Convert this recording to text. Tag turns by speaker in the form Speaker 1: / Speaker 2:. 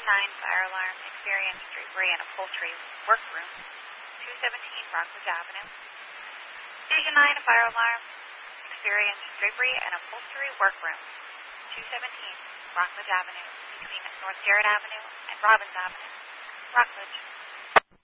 Speaker 1: 9 fire alarm experienced drapery and upholstery workroom, 217 Rockledge Avenue. Station 9 fire alarm experienced drapery and upholstery workroom, 217 Rockledge Avenue, between North Garrett Avenue and Robbins Avenue, Rockledge.